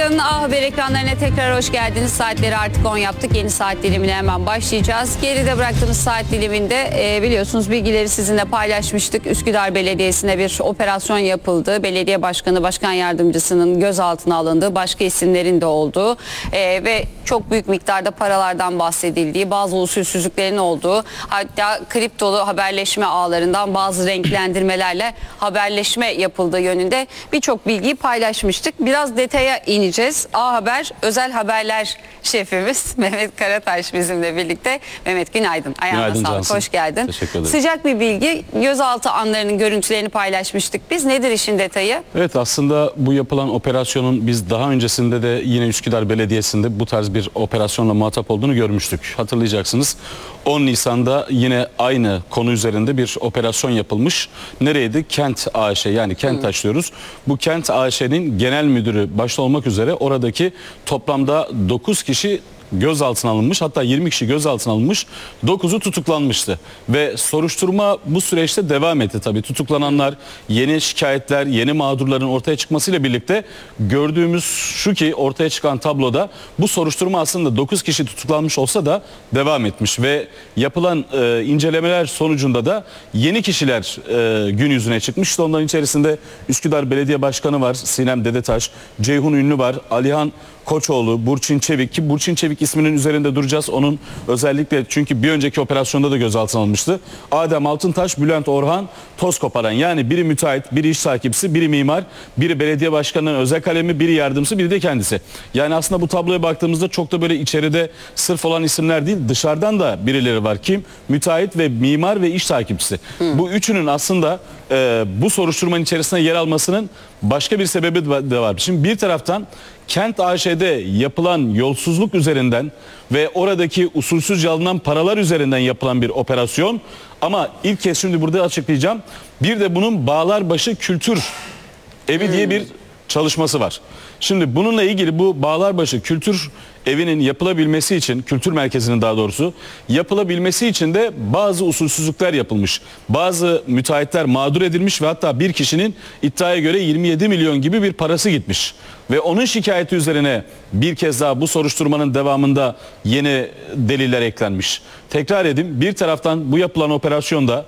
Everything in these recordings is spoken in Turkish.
Günaydın. A Haber ekranlarına tekrar hoş geldiniz. Saatleri artık 10 yaptık. Yeni saat dilimine hemen başlayacağız. Geride bıraktığımız saat diliminde biliyorsunuz bilgileri sizinle paylaşmıştık. Üsküdar Belediyesi'ne bir operasyon yapıldı. Belediye başkanı, başkan yardımcısının gözaltına alındığı, başka isimlerin de olduğu ve çok büyük miktarda paralardan bahsedildiği, bazı usulsüzlüklerin olduğu, hatta kriptolu haberleşme ağlarından bazı renklendirmelerle haberleşme yapıldığı yönünde birçok bilgiyi paylaşmıştık. Biraz detaya ineceğiz. A Haber özel haberler şefimiz Mehmet Karataş bizimle birlikte. Mehmet günaydın. Ayağına sağlık. Cansın. Hoş geldin. Teşekkür ederim. Sıcak bir bilgi. Gözaltı anlarının görüntülerini paylaşmıştık biz. Nedir işin detayı? Evet, aslında bu yapılan operasyonun biz daha öncesinde de yine Üsküdar Belediyesi'nde bu tarz bir operasyonla muhatap olduğunu görmüştük. Hatırlayacaksınız. 10 Nisan'da yine aynı konu üzerinde bir operasyon yapılmış. Nereydi? Kent AŞ, yani Kentaş diyoruz. Bu Kent AŞ'nin genel müdürü başta olmak üzere oradaki toplamda 9 kişi gözaltına alınmış, hatta 20 kişi gözaltına alınmış, 9'u tutuklanmıştı ve soruşturma bu süreçte devam etti. Tabii tutuklananlar, yeni şikayetler, yeni mağdurların ortaya çıkmasıyla birlikte gördüğümüz şu ki ortaya çıkan tabloda bu soruşturma aslında 9 kişi tutuklanmış olsa da devam etmiş ve yapılan incelemeler sonucunda da yeni kişiler gün yüzüne çıkmış. İşte onların içerisinde Üsküdar Belediye Başkanı var, Sinem Dedetaş, Ceyhun Ünlü var, Alihan Koçoğlu, Burçin Çevik, ki Burçin Çevik isminin üzerinde duracağız. Onun özellikle çünkü bir önceki operasyonda da gözaltına alınmıştı. Adem Altıntaş, Bülent Orhan, toz koparan, yani biri müteahhit, biri iş takipçisi, biri mimar, biri belediye başkanının özel kalemi, biri yardımcısı, biri de kendisi. Yani aslında bu tabloya baktığımızda çok da böyle içeride sırf olan isimler değil, dışarıdan da birileri var. Kim? Müteahhit ve mimar ve iş takipçisi. Bu üçünün aslında bu soruşturmanın içerisinde yer almasının başka bir sebebi de var. Şimdi bir taraftan Kent AŞ'de yapılan yolsuzluk üzerinden ve oradaki usulsüzce alınan paralar üzerinden yapılan bir operasyon. Ama ilk kez şimdi burada açıklayacağım. Bir de bunun Bağlarbaşı Kültür Evi diye bir çalışması var. Şimdi bununla ilgili bu Bağlarbaşı Kültür Evi'nin yapılabilmesi için, kültür merkezinin daha doğrusu yapılabilmesi için de bazı usulsüzlükler yapılmış. Bazı müteahhitler mağdur edilmiş ve hatta bir kişinin iddiaya göre 27 milyon gibi bir parası gitmiş. Ve onun şikayeti üzerine bir kez daha bu soruşturmanın devamında yeni deliller eklenmiş. Tekrar edeyim, bir taraftan bu yapılan operasyonda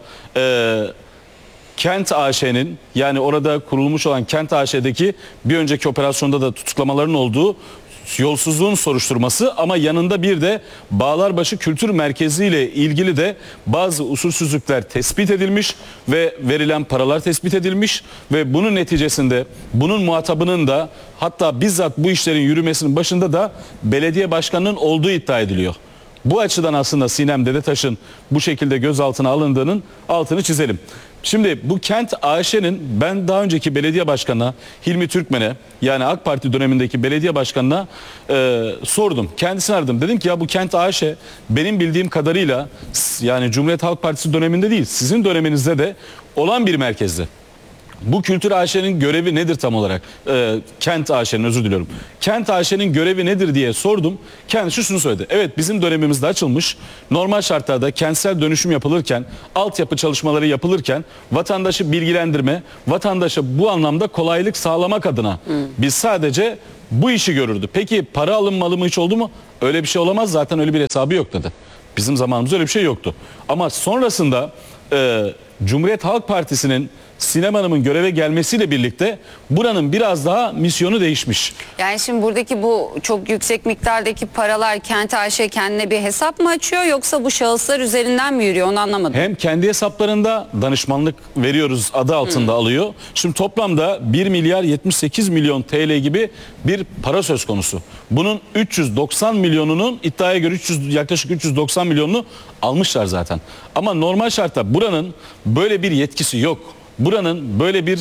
Kent AŞ'nin, yani orada kurulmuş olan Kent AŞ'deki bir önceki operasyonda da tutuklamaların olduğu yolsuzluğun soruşturması, ama yanında bir de Bağlarbaşı Kültür Merkezi ile ilgili de bazı usulsüzlükler tespit edilmiş ve verilen paralar tespit edilmiş ve bunun neticesinde bunun muhatabının da hatta bizzat bu işlerin yürümesinin başında da belediye başkanının olduğu iddia ediliyor. Bu açıdan aslında Sinem Dedetaş'ın bu şekilde gözaltına alındığının altını çizelim. Şimdi bu Kent AŞ'nin, ben daha önceki belediye başkanına Hilmi Türkmen'e, yani AK Parti dönemindeki belediye başkanına sordum. Kendisini aradım. Dedim ki ya bu Kent AŞ benim bildiğim kadarıyla yani Cumhuriyet Halk Partisi döneminde değil, sizin döneminizde de olan bir merkezdi. Bu Kültür AŞ'nin görevi nedir tam olarak? Kent AŞ'nin, özür diliyorum. Kent AŞ'nin görevi nedir diye sordum. Kendisi şunu söyledi. Evet, bizim dönemimizde açılmış. Normal şartlarda kentsel dönüşüm yapılırken, altyapı çalışmaları yapılırken vatandaşı bilgilendirme, vatandaşa bu anlamda kolaylık sağlamak adına biz sadece bu işi görürdü. Peki para alınmalı mı, hiç oldu mu? Öyle bir şey olamaz, zaten öyle bir hesabı yok dedi. Bizim zamanımızda öyle bir şey yoktu. Ama sonrasında Cumhuriyet Halk Partisi'nin Sinem Hanım'ın göreve gelmesiyle birlikte buranın biraz daha misyonu değişmiş. Yani şimdi buradaki bu çok yüksek miktardaki paralar Kent AŞ kendine bir hesap mı açıyor, yoksa bu şahıslar üzerinden mi yürüyor, onu anlamadım. Hem kendi hesaplarında danışmanlık veriyoruz adı altında alıyor. Şimdi toplamda 1 milyar 78 milyon TL gibi bir para söz konusu. Bunun 390 milyonunun iddiaya göre yaklaşık 390 milyonunu almışlar zaten. Ama normal şartta buranın böyle bir yetkisi yok. Buranın böyle bir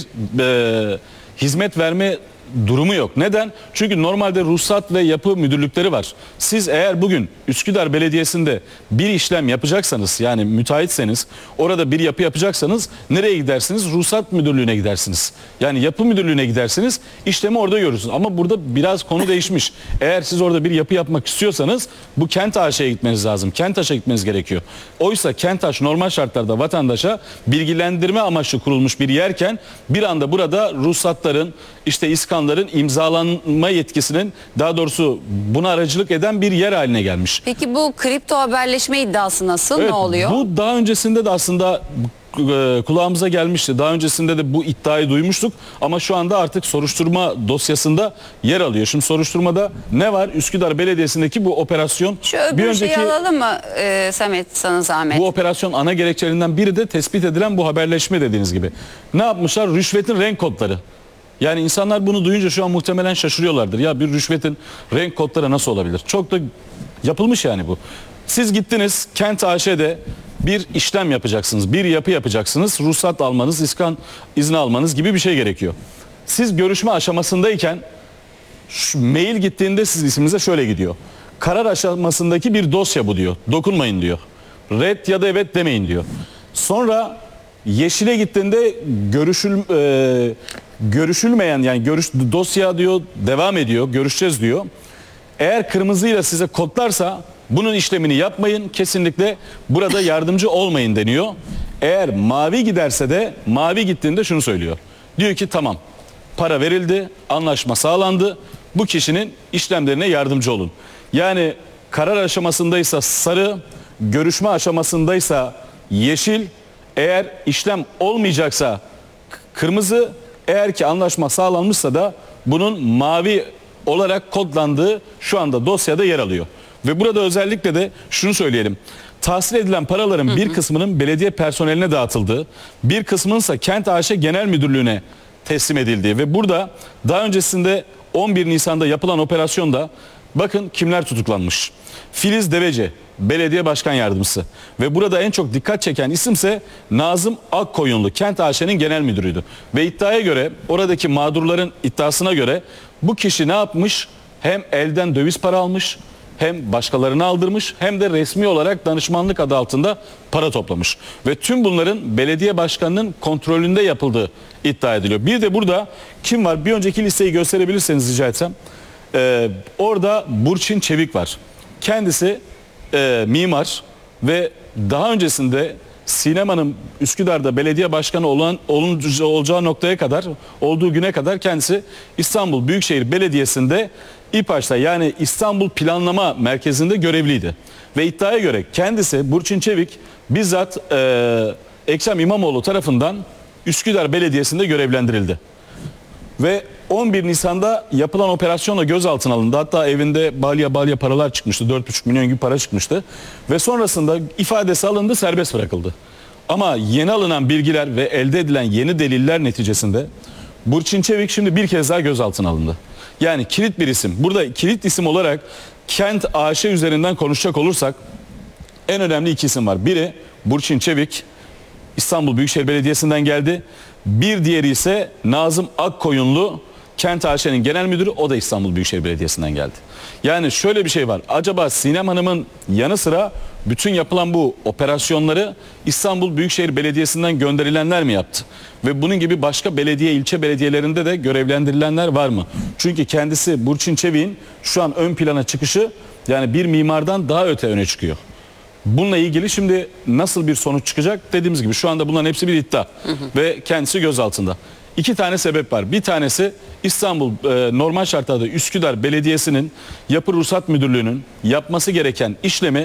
hizmet verme durumu yok. Neden? Çünkü normalde ruhsat ve yapı müdürlükleri var. Siz eğer bugün Üsküdar Belediyesi'nde bir işlem yapacaksanız, yani müteahhitseniz, orada bir yapı yapacaksanız nereye gidersiniz? Ruhsat müdürlüğüne gidersiniz. Yani yapı müdürlüğüne gidersiniz, işlemi orada görürsünüz. Ama burada biraz konu değişmiş. Eğer siz orada bir yapı yapmak istiyorsanız bu Kent AŞ'ye gitmeniz lazım. Kentaş'a gitmeniz gerekiyor. Oysa Kentaş normal şartlarda vatandaşa bilgilendirme amaçlı kurulmuş bir yerken bir anda burada ruhsatların, işte iskan başkanların imzalanma yetkisinin, daha doğrusu buna aracılık eden bir yer haline gelmiş. Peki bu kripto haberleşme iddiası nasıl? Evet, Ne oluyor? bu daha öncesinde de aslında kulağımıza gelmişti. Daha öncesinde de bu iddiayı duymuştuk ama şu anda artık soruşturma dosyasında yer alıyor. Şimdi soruşturmada ne var? Üsküdar Belediyesi'ndeki bu operasyon. Şu öbür şeyi alalım mı Samet, sana zahmet? Bu operasyon ana gerekçelerinden biri de tespit edilen bu haberleşme dediğiniz gibi. Ne yapmışlar? Rüşvetin renk kodları. Yani insanlar bunu duyunca şu an muhtemelen şaşırıyorlardır. Ya bir rüşvetin renk kodları nasıl olabilir? Çok da yapılmış yani bu. Siz gittiniz Kent AŞ'de bir işlem yapacaksınız. Bir yapı yapacaksınız. Ruhsat almanız, iskan izni almanız gibi bir şey gerekiyor. Siz görüşme aşamasındayken mail gittiğinde siz isminize şöyle gidiyor. Karar aşamasındaki bir dosya bu diyor. Dokunmayın diyor. Red ya da evet demeyin diyor. Sonra yeşile gittiğinde görüşülmeyen, yani dosya diyor devam ediyor, görüşeceğiz diyor. Eğer kırmızıyla size kodlarsa bunun işlemini yapmayın, kesinlikle burada yardımcı olmayın deniyor. Eğer mavi giderse de, mavi gittiğinde şunu söylüyor. Diyor ki tamam, para verildi, anlaşma sağlandı, bu kişinin işlemlerine yardımcı olun. Yani karar aşamasındaysa sarı, görüşme aşamasındaysa yeşil, eğer işlem olmayacaksa kırmızı, eğer ki anlaşma sağlanmışsa da bunun mavi olarak kodlandığı şu anda dosyada yer alıyor. Ve burada özellikle de şunu söyleyelim. Tahsil edilen paraların bir kısmının belediye personeline dağıtıldığı, bir kısmının ise Kent AŞ Genel Müdürlüğü'ne teslim edildiği ve burada daha öncesinde 11 Nisan'da yapılan operasyonda bakın kimler tutuklanmış. Filiz Deveci, belediye başkan yardımcısı ve burada en çok dikkat çeken isimse Nazım Akkoyunlu, Kent AŞ'nin genel müdürüydü. Ve iddiaya göre, oradaki mağdurların iddiasına göre bu kişi ne yapmış? Hem elden döviz para almış, hem başkalarına aldırmış, hem de resmi olarak danışmanlık adı altında para toplamış. Ve tüm bunların belediye başkanının kontrolünde yapıldığı iddia ediliyor. Bir de burada kim var? Bir önceki listeyi gösterebilirseniz rica etsem. Orada Burçin Çevik var. Kendisi mimar ve daha öncesinde Sinem Hanım Üsküdar'da belediye başkanı olacağı noktaya kadar, olduğu güne kadar kendisi İstanbul Büyükşehir Belediyesi'nde İPAŞ'ta, yani İstanbul Planlama Merkezi'nde görevliydi. Ve iddiaya göre kendisi Burçin Çevik bizzat Ekrem İmamoğlu tarafından Üsküdar Belediyesi'nde görevlendirildi. Ve 11 Nisan'da yapılan operasyonla gözaltına alındı. Hatta evinde balya paralar çıkmıştı. 4,5 milyon gibi para çıkmıştı. Ve sonrasında ifadesi alındı, serbest bırakıldı. Ama yeni alınan bilgiler ve elde edilen yeni deliller neticesinde Burçin Çevik şimdi bir kez daha gözaltına alındı. Yani kilit bir isim. Burada kilit isim olarak Kent AŞ üzerinden konuşacak olursak en önemli iki isim var. Biri Burçin Çevik, İstanbul Büyükşehir Belediyesi'nden geldi. Bir diğeri ise Nazım Akkoyunlu, Kent AŞ'nin genel müdürü, o da İstanbul Büyükşehir Belediyesi'nden geldi. Yani şöyle bir şey var. Acaba Sinem Hanım'ın yanı sıra bütün yapılan bu operasyonları İstanbul Büyükşehir Belediyesi'nden gönderilenler mi yaptı? Ve bunun gibi başka belediye, ilçe belediyelerinde de görevlendirilenler var mı? Çünkü kendisi Burçin Çevik'in şu an ön plana çıkışı yani bir mimardan daha öte öne çıkıyor. Bununla ilgili şimdi nasıl bir sonuç çıkacak? Dediğimiz gibi şu anda bunların hepsi bir iddia. Ve kendisi gözaltında. İki tane sebep var. Bir tanesi İstanbul normal şartlarda Üsküdar Belediyesi'nin Yapı Ruhsat Müdürlüğü'nün yapması gereken işlemi